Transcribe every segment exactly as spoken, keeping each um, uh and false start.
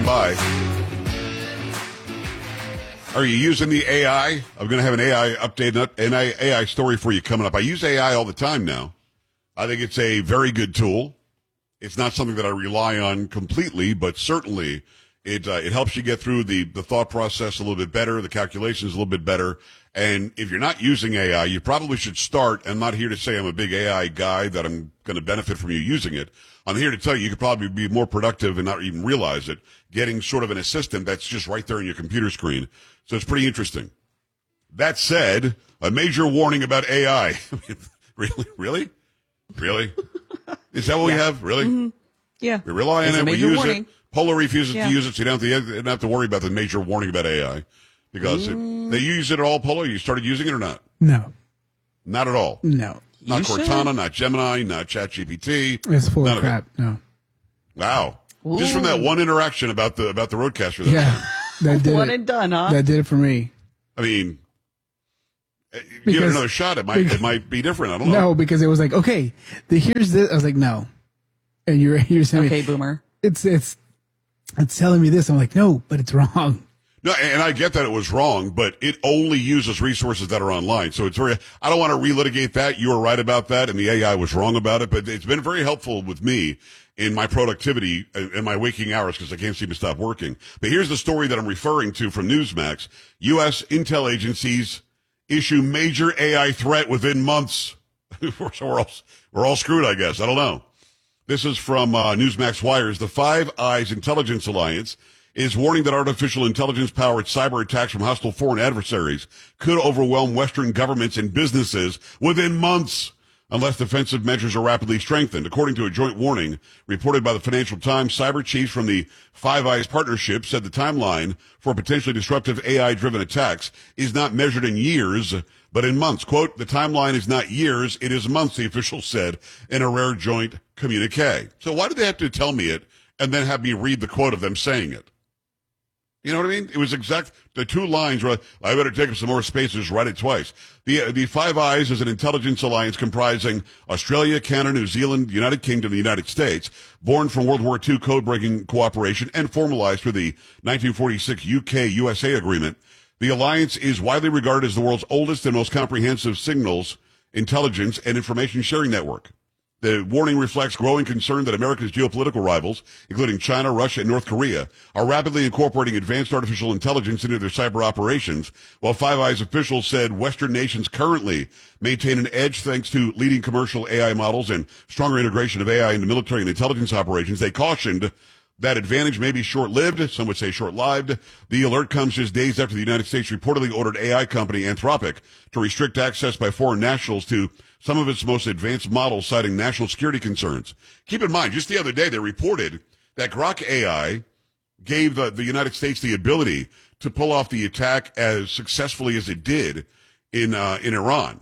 by. Are you using the A I? I'm going to have an A I update, an A I story for you coming up. I use A I all the time now. I think it's a very good tool. It's not something that I rely on completely, but certainly it uh, it helps you get through the, the thought process a little bit better, the calculations a little bit better. And if you're not using A I, you probably should start. I'm not here to say I'm a big A I guy, that I'm going to benefit from you using it. I'm here to tell you you could probably be more productive and not even realize it, getting sort of an assistant that's just right there on your computer screen. So it's pretty interesting. That said, a major warning about A I. Really? Really? Really? Is that what yeah. we have? Really? Mm-hmm. Yeah. We rely on it's it. We use warning. it. Polar refuses yeah. to use it, so you don't have, to, you don't have to worry about the major warning about A I. Because mm. it, they use it at all, Polar? You started using it or not? No. Not at all? No. Not you Cortana, should. not Gemini, not ChatGPT. It's full None of crap. It. No. Wow. Ooh. Just from that one interaction about the about the Roadcaster. That yeah. time. That did One it. and done, huh? That did it for me. I mean, Because, give it another shot. It might because, it might be different. I don't know. No, because it was like, okay, the, here's this. I was like, no. And you're you're saying, okay, boomer. It's it's it's telling me this. I'm like, no, but it's wrong. No, and I get that it was wrong, but it only uses resources that are online. So it's very, I don't want to relitigate that. You were right about that, and the A I was wrong about it, but it's been very helpful with me in my productivity and my waking hours because I can't seem to stop working. But here's the story that I'm referring to from Newsmax. U S intel agencies issue major A I threat within months. So we're all, we're all screwed, I guess. I don't know. This is from uh, Newsmax Wires. The Five Eyes Intelligence Alliance is warning that artificial intelligence-powered cyber attacks from hostile foreign adversaries could overwhelm Western governments and businesses within months unless defensive measures are rapidly strengthened. According to a joint warning reported by the Financial Times, cyber chiefs from the Five Eyes Partnership said the timeline for potentially disruptive A I-driven attacks is not measured in years, but in months. Quote, the timeline is not years, it is months, the officials said in a rare joint communique. So why did they have to tell me it and then have me read the quote of them saying it? You know what I mean? It was exact, the two lines were, I better take up some more spaces, write it twice. The, the Five Eyes is an intelligence alliance comprising Australia, Canada, New Zealand, United Kingdom, and the United States, born from World War Two code-breaking cooperation and formalized through the nineteen forty-six U K U S A agreement. The alliance is widely regarded as the world's oldest and most comprehensive signals, intelligence, and information sharing network. The warning reflects growing concern that America's geopolitical rivals, including China, Russia, and North Korea, are rapidly incorporating advanced artificial intelligence into their cyber operations, while Five Eyes officials said Western nations currently maintain an edge thanks to leading commercial A I models and stronger integration of A I into military and intelligence operations. They cautioned that advantage may be short-lived, some would say short-lived. The alert comes just days after the United States reportedly ordered A I company Anthropic to restrict access by foreign nationals to some of its most advanced models, citing national security concerns. Keep in mind, just the other day, they reported that Grok A I gave the, the United States the ability to pull off the attack as successfully as it did in uh, in Iran.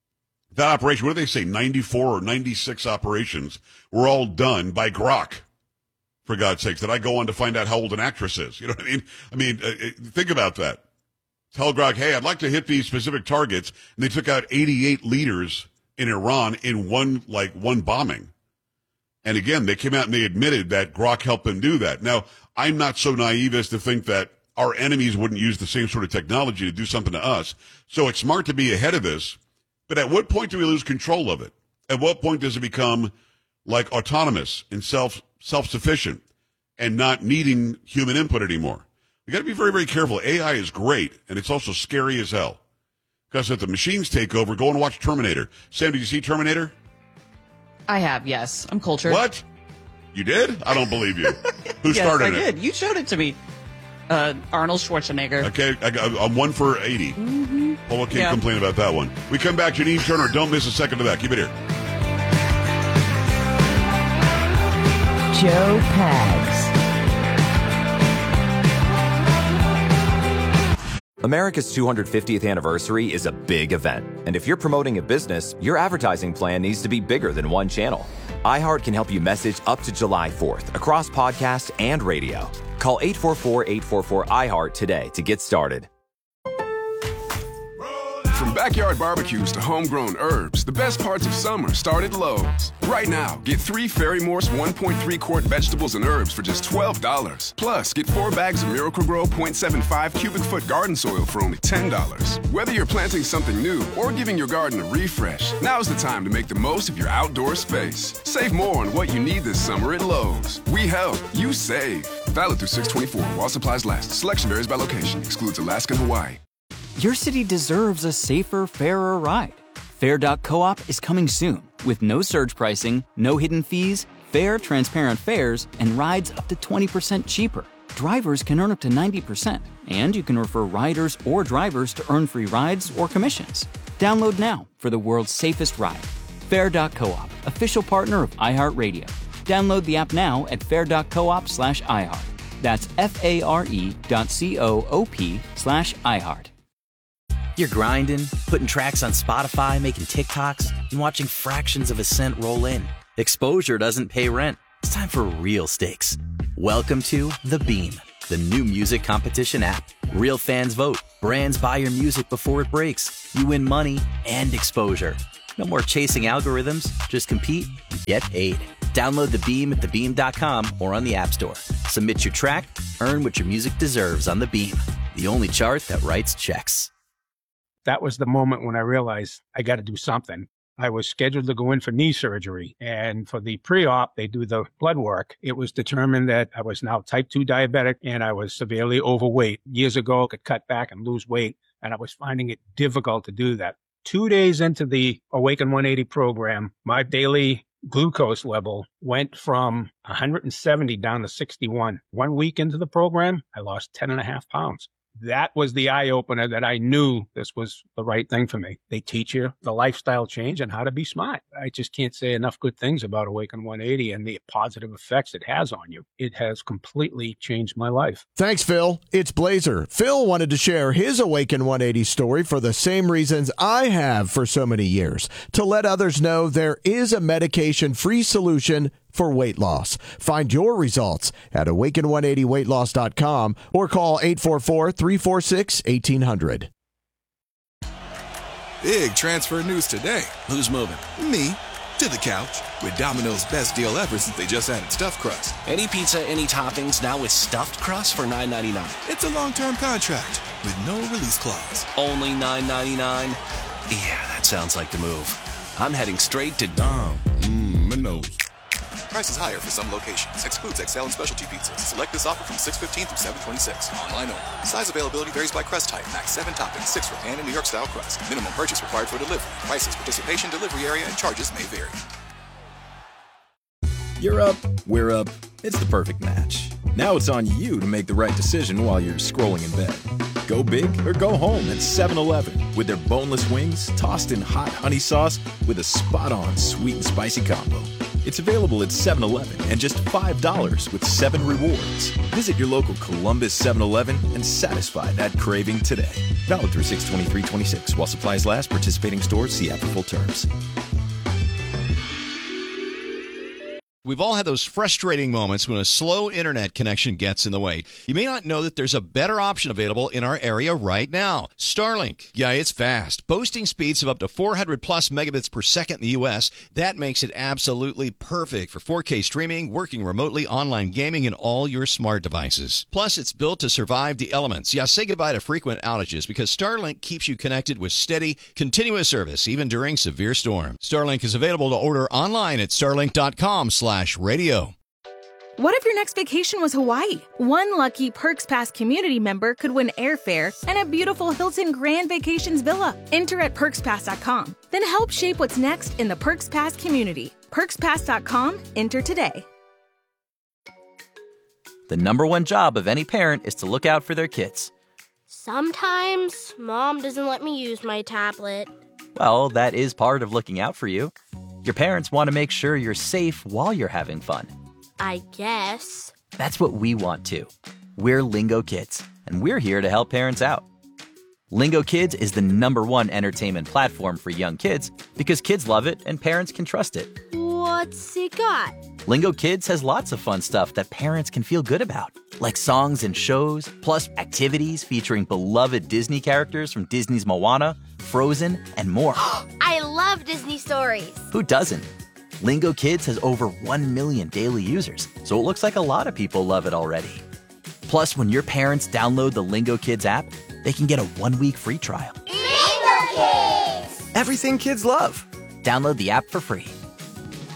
That operation, what do they say, ninety-four or ninety-six operations were all done by Grok. For God's sakes, did I go on to find out how old an actress is? You know what I mean? I mean, uh, think about that. Tell Grok, hey, I'd like to hit these specific targets. And they took out eighty-eight leaders in Iran in one, like, one bombing. And again, they came out and they admitted that Grok helped them do that. Now, I'm not so naive as to think that our enemies wouldn't use the same sort of technology to do something to us. So it's smart to be ahead of this. But at what point do we lose control of it? At what point does it become, like, autonomous and self self-sufficient and not needing human input anymore? We got to be very, very careful. A I is great, and it's also scary as hell. Because if the machines take over, go and watch Terminator. Sam, did you see Terminator? I have, yes. I'm cultured. What? You did? I don't believe you. Who yes, started I it? I did. You showed it to me. Uh, Arnold Schwarzenegger. Okay, I, I'm one for eighty. Mm-hmm. Paula can't yeah. complain about that one. We come back, Janine Turner. Don't miss a second of that. Keep it here. Joe Pags. America's two hundred fiftieth anniversary is a big event. And if you're promoting a business, your advertising plan needs to be bigger than one channel. iHeart can help you message up to July fourth across podcast and radio. Call eight four four, eight four four, I HEART today to get started. From backyard barbecues to homegrown herbs, the best parts of summer start at Lowe's. Right now, get three Fairy Morse one point three quart vegetables and herbs for just twelve dollars. Plus, get four bags of Miracle-Gro point seven five cubic foot garden soil for only ten dollars. Whether you're planting something new or giving your garden a refresh, now's the time to make the most of your outdoor space. Save more on what you need this summer at Lowe's. We help, you save. Valid through six twenty-four while supplies last. Selection varies by location. Excludes Alaska and Hawaii. Your city deserves a safer, fairer ride. Fair dot coop is coming soon with no surge pricing, no hidden fees, fair, transparent fares, and rides up to twenty percent cheaper. Drivers can earn up to ninety percent, and you can refer riders or drivers to earn free rides or commissions. Download now for the world's safest ride. Fair dot coop, official partner of iHeartRadio. Download the app now at fair dot coop slash iHeart. That's F-A-R-E dot C-O-O-P slash iHeart. You're grinding, putting tracks on Spotify, making TikToks, and watching fractions of a cent roll in. Exposure doesn't pay rent. It's time for real stakes. Welcome to The Beam, the new music competition app. Real fans vote. Brands buy your music before it breaks. You win money and exposure. No more chasing algorithms. Just compete and get paid. Download The Beam at the beam dot com or on the App Store. Submit your track, earn what your music deserves on The Beam, the only chart that writes checks. That was the moment when I realized I got to do something. I was scheduled to go in for knee surgery, and for the pre-op, they do the blood work. It was determined that I was now type two diabetic and I was severely overweight. Years ago, I could cut back and lose weight, and I was finding it difficult to do that. Two days into the Awaken one eighty program, my daily glucose level went from one hundred seventy down to sixty-one. One week into the program, I lost ten and a half pounds. That was the eye-opener that I knew this was the right thing for me. They teach you the lifestyle change and how to be smart. I just can't say enough good things about Awaken one eighty and the positive effects it has on you. It has completely changed my life. Thanks, Phil. It's Blazer. Phil wanted to share his Awaken one eighty story for the same reasons I have for so many years, to let others know there is a medication-free solution for weight loss. Find your results at awaken one eighty weight loss dot com or call eight four four, three four six, one eight hundred. Big transfer news today. Who's moving? Me. To the couch. With Domino's best deal ever since they just added stuffed crust. Any pizza, any toppings, now with stuffed crust for nine ninety-nine. It's a long-term contract with no release clause. Only nine ninety-nine? Yeah, that sounds like the move. I'm heading straight to Dom. Mmm, Minos. Prices higher for some locations. Excludes X L and specialty pizzas. Select this offer from six fifteen through seven twenty-six. Online only. Size availability varies by crust type. Max seven toppings, six for pan and New York style crust. Minimum purchase required for delivery. Prices, participation, delivery area, and charges may vary. You're up, we're up. It's the perfect match. Now it's on you to make the right decision while you're scrolling in bed. Go big or go home at seven eleven with their boneless wings tossed in hot honey sauce with a spot-on sweet and spicy combo. It's available at seven eleven and just five dollars with seven rewards. Visit your local Columbus seven eleven and satisfy that craving today. Valid through six twenty-three twenty-six. While supplies last, participating stores see app for full terms. We've all had those frustrating moments when a slow internet connection gets in the way. You may not know that there's a better option available in our area right now. Starlink. Yeah, it's fast. Boasting speeds of up to four hundred plus megabits per second in the U S. That makes it absolutely perfect for four K streaming, working remotely, online gaming, and all your smart devices. Plus, it's built to survive the elements. Yeah, say goodbye to frequent outages because Starlink keeps you connected with steady, continuous service, even during severe storms. Starlink is available to order online at starlink dot com slash radio. What if your next vacation was Hawaii? One lucky Perks Pass community member could win airfare and a beautiful Hilton Grand Vacations villa. Enter at perks pass dot com. Then help shape what's next in the Perks Pass community. perks pass dot com. Enter today. The number one job of any parent is to look out for their kids. Sometimes Mom doesn't let me use my tablet. Well, that is part of looking out for you. Your parents want to make sure you're safe while you're having fun. I guess. That's what we want too. We're Lingo Kids, and we're here to help parents out. Lingo Kids is the number one entertainment platform for young kids because kids love it and parents can trust it. What's it got? Lingo Kids has lots of fun stuff that parents can feel good about, like songs and shows, plus activities featuring beloved Disney characters from Disney's Moana, Frozen, and more. I love Disney stories. Who doesn't? Lingo Kids has over one million daily users, so it looks like a lot of people love it already. Plus, when your parents download the Lingo Kids app, they can get a one-week free trial. Lingo Kids! Everything kids love. Download the app for free.